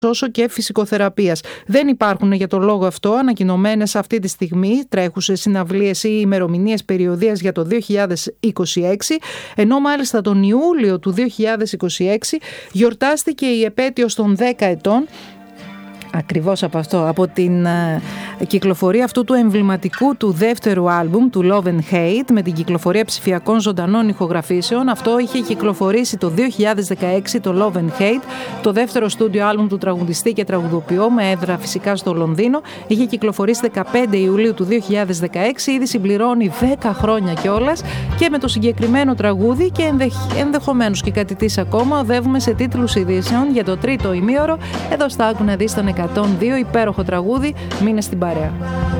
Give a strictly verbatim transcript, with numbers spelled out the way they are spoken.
όσο και φυσικοθεραπείας. Δεν υπάρχουν για τον λόγο αυτό ανακοινωμένες αυτή τη στιγμή τρέχουσες συναυλίες ή ημερομηνίες περιοδίας για το δύο χιλιάδες είκοσι έξι, ενώ μάλιστα τον Ιούλιο του δύο χιλιάδες είκοσι έξι γιορτάστηκε η επέτειος των δέκα ετών ακριβώς από αυτό, από την uh, κυκλοφορία αυτού του εμβληματικού του δεύτερου άλμπουμ, του Love and Hate, με την κυκλοφορία ψηφιακών ζωντανών ηχογραφήσεων. Αυτό είχε κυκλοφορήσει το δύο χιλιάδες δεκαέξι, το Love and Hate, το δεύτερο στούντιο άλμπουμ του τραγουδιστή και τραγουδοποιό, με έδρα φυσικά στο Λονδίνο. Είχε κυκλοφορήσει δεκαπέντε Ιουλίου του δύο χιλιάδες δεκαέξι, ήδη συμπληρώνει δέκα χρόνια κιόλας, και με το συγκεκριμένο τραγούδι και ενδεχ... ενδεχομένως και κάτι της ακόμα οδεύουμε σε τίτλους ειδήσεων για το τρίτο ημίωρο. Εδώ στα Άκου να δεις τον εκατόν δύο, υπέροχο τραγούδι, μείνε στην παρέα.